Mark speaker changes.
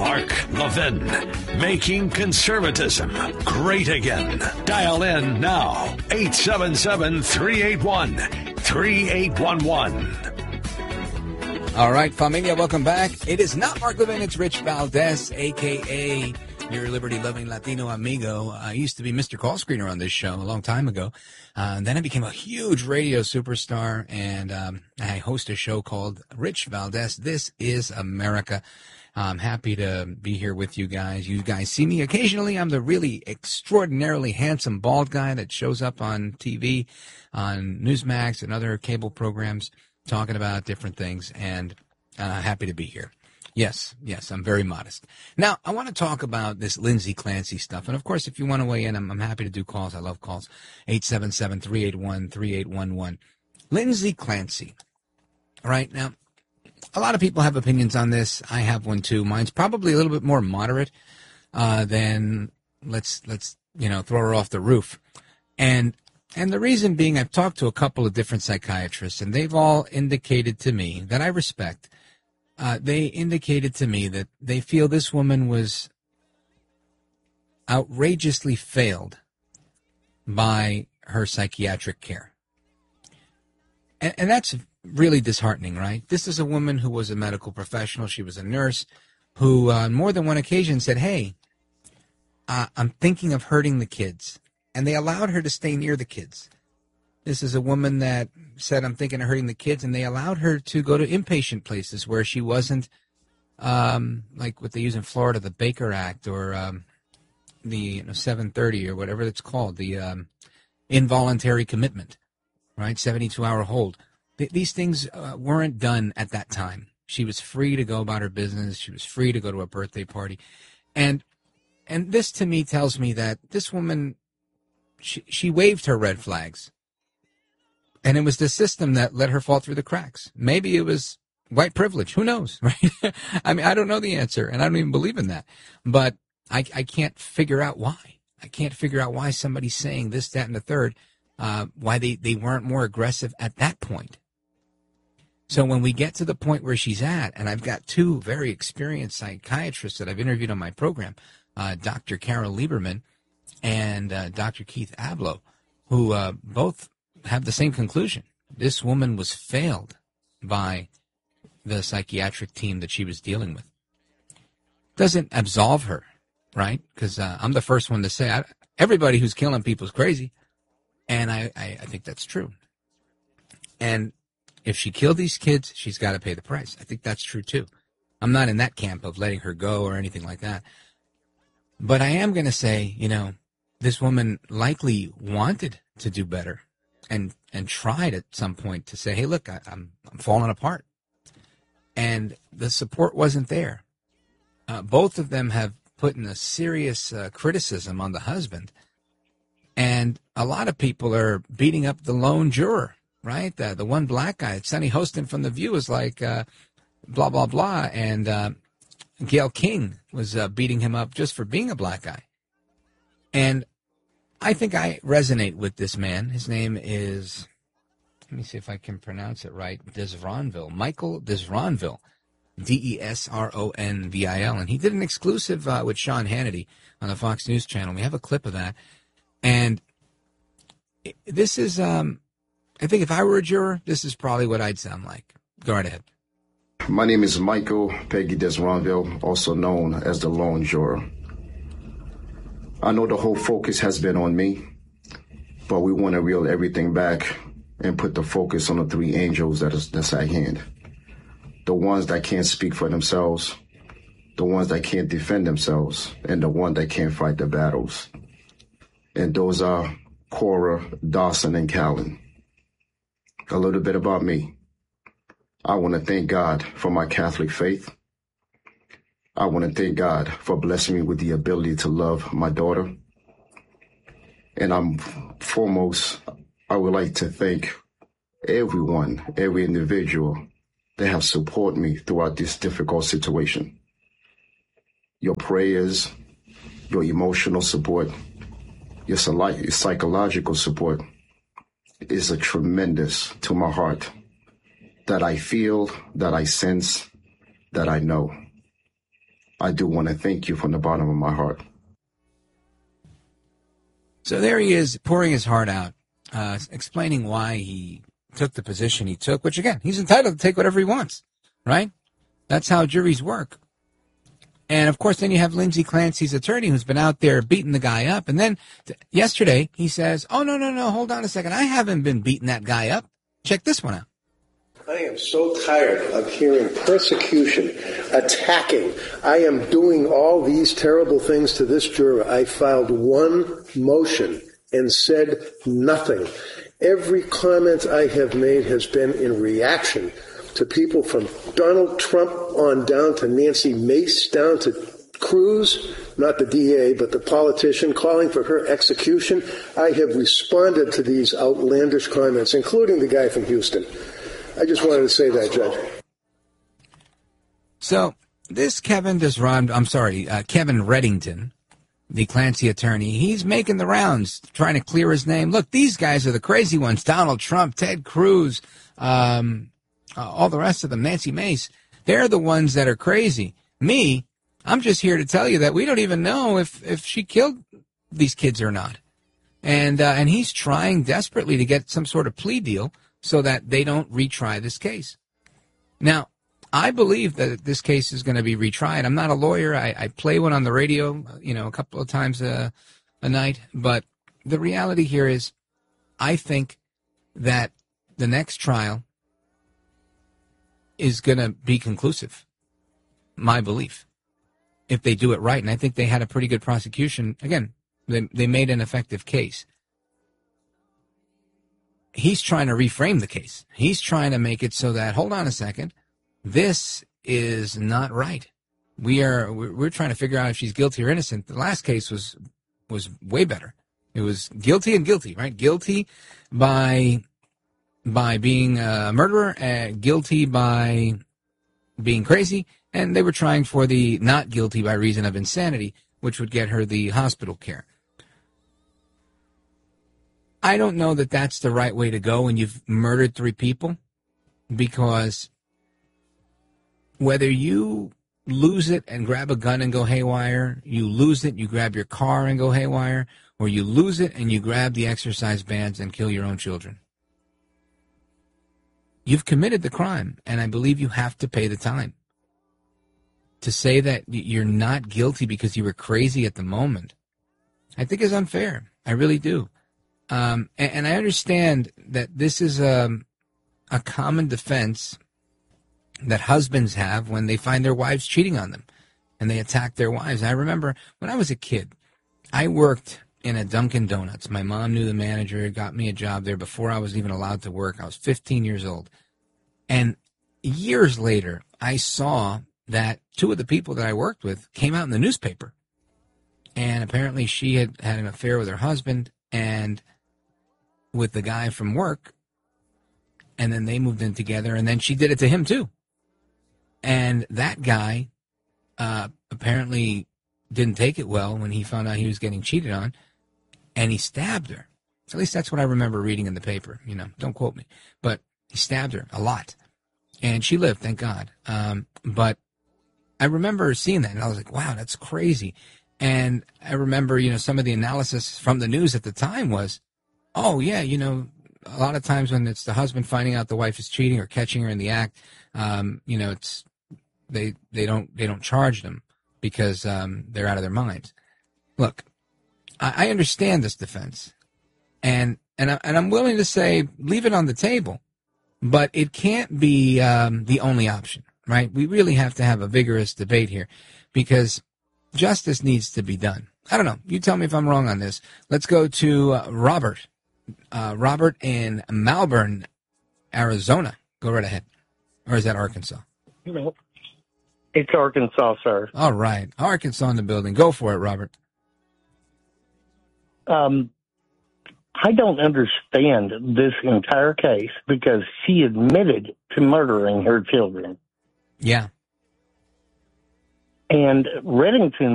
Speaker 1: Mark Levin, making conservatism great again. Dial in now, 877-381-3811.
Speaker 2: All right, familia, welcome back. It is not Mark Levin, it's Rich Valdez, a.k.a. your liberty-loving Latino amigo. I used to be Mr. Call Screener on this show a long time ago. Then I became a huge radio superstar, and I host a show called Rich Valdez, This is America. I'm happy to be here with you guys. You guys see me occasionally. I'm the really extraordinarily handsome bald guy that shows up on TV, on Newsmax and other cable programs, talking about different things, and happy to be here. Yes, I'm very modest. Now, I want to talk about this Lindsay Clancy stuff. And, of course, if you want to weigh in, I'm happy to do calls. I love calls. 877-381-3811. Lindsay Clancy. All right, now, a lot of people have opinions on this. I have one, too. Mine's probably a little bit more moderate than let's throw her off the roof. And the reason being, I've talked to a couple of different psychiatrists, and they've all indicated to me that I respect. They indicated to me that they feel this woman was outrageously failed by her psychiatric care. And that's really disheartening, right? This is a woman who was a medical professional. She was a nurse who on more than one occasion said, hey, I'm thinking of hurting the kids. And they allowed her to stay near the kids. This is a woman that said, I'm thinking of hurting the kids, and they allowed her to go to inpatient places where she wasn't, like what they use in Florida, the Baker Act, or the 730, or whatever it's called, the involuntary commitment, right, 72-hour hold. These things weren't done at that time. She was free to go about her business. She was free to go to a birthday party. And this, to me, tells me that this woman, she waved her red flags. And it was the system that let her fall through the cracks. Maybe it was white privilege. Who knows, right? I mean, I don't know the answer, and I don't even believe in that. But I can't figure out why. I can't figure out why somebody's saying this, that, and the third, why they weren't more aggressive at that point. So when we get to the point where she's at, and I've got two very experienced psychiatrists that I've interviewed on my program, Dr. Carol Lieberman and Dr. Keith Abloh, who both have the same conclusion. This woman was failed by the psychiatric team that she was dealing with. Doesn't absolve her, right? Because I'm the first one to say everybody who's killing people is crazy. And I think that's true. And if she killed these kids, she's got to pay the price. I think that's true, too. I'm not in that camp of letting her go or anything like that. But I am going to say, this woman likely wanted to do better. And tried at some point to say, hey, look, I'm falling apart. And the support wasn't there. Both of them have put in a serious criticism on the husband. And a lot of people are beating up the lone juror, right? The one black guy, Sonny Hostin from The View, is like blah, blah, blah. And Gayle King was beating him up just for being a black guy. And I think I resonate with this man. His name is, let me see if I can pronounce it right, Desronville, Michael Desronville, Desronville. And he did an exclusive with Sean Hannity on the Fox News channel. We have a clip of that. And this is, I think if I were a juror, this is probably what I'd sound like. Go right ahead.
Speaker 3: My name is Michael Peggy Desronville, also known as the Lone Juror. I know the whole focus has been on me, but we want to reel everything back and put the focus on the three angels that's at hand. The ones that can't speak for themselves, the ones that can't defend themselves, and the one that can't fight the battles. And those are Cora, Dawson, and Callan. A little bit about me. I want to thank God for my Catholic faith. I want to thank God for blessing me with the ability to love my daughter. And I would like to thank everyone, every individual that have supported me throughout this difficult situation. Your prayers, your emotional support, your psychological support is a tremendous to my heart that I feel, that I sense, that I know. I do want to thank you from the bottom of my heart.
Speaker 2: So there he is, pouring his heart out, explaining why he took the position he took, which, again, he's entitled to take whatever he wants, right? That's how juries work. And, of course, then you have Lindsay Clancy's attorney who's been out there beating the guy up. And then yesterday he says, oh, no, hold on a second. I haven't been beating that guy up. Check this one out.
Speaker 4: I am so tired of hearing persecution, attacking. I am doing all these terrible things to this juror. I filed one motion and said nothing. Every comment I have made has been in reaction to people from Donald Trump on down to Nancy Mace, down to Cruz, not the DA, but the politician, calling for her execution. I have responded to these outlandish comments, including the guy from Houston. I just wanted to say that, Judge.
Speaker 2: So this Kevin Reddington, the Clancy attorney, he's making the rounds, trying to clear his name. Look, these guys are the crazy ones. Donald Trump, Ted Cruz, all the rest of them, Nancy Mace. They're the ones that are crazy. Me, I'm just here to tell you that we don't even know if she killed these kids or not. And he's trying desperately to get some sort of plea deal so that they don't retry this case. Now, I believe that this case is going to be retried. I'm not a lawyer. I play one on the radio, a couple of times a night. But the reality here is I think that the next trial is going to be conclusive, my belief, if they do it right. And I think they had a pretty good prosecution. Again, they made an effective case. He's trying to reframe the case. He's trying to make it so that, hold on a second, this is not right. We're trying to figure out if she's guilty or innocent. The last case was way better. It was guilty and guilty, right? Guilty by being a murderer, guilty by being crazy, and they were trying for the not guilty by reason of insanity, which would get her the hospital care. I don't know that that's the right way to go when you've murdered 3 people, because whether you lose it and grab a gun and go haywire, you lose it, you grab your car and go haywire, or you lose it and you grab the exercise bands and kill your own children. You've committed the crime, and I believe you have to pay the time. To say that you're not guilty because you were crazy at the moment, I think is unfair. I really do. And I understand that this is a common defense that husbands have when they find their wives cheating on them and they attack their wives. I remember when I was a kid, I worked in a Dunkin' Donuts. My mom knew the manager, got me a job there before I was even allowed to work. I was 15 years old. And years later, I saw that 2 of the people that I worked with came out in the newspaper. And apparently she had an affair with her husband and with the guy from work. And then they moved in together, and then she did it to him too. And that guy apparently didn't take it well when he found out he was getting cheated on, and he stabbed her. At least that's what I remember reading in the paper. Don't quote me. But he stabbed her a lot. And she lived, thank God. But I remember seeing that, and I was like, wow, that's crazy. And I remember, some of the analysis from the news at the time was, oh, yeah, a lot of times when it's the husband finding out the wife is cheating or catching her in the act, it's they don't charge them because they're out of their minds. Look, I understand this defense, and I'm willing to say leave it on the table, but it can't be the only option, right? We really have to have a vigorous debate here because justice needs to be done. I don't know. You tell me if I'm wrong on this. Let's go to Robert. Robert in Malvern, Arizona. Go right ahead. Or is that Arkansas?
Speaker 5: It's Arkansas, sir.
Speaker 2: All right. Arkansas in the building. Go for it, Robert.
Speaker 5: I don't understand this entire case because she admitted to murdering her children.
Speaker 2: Yeah.
Speaker 5: And Reddington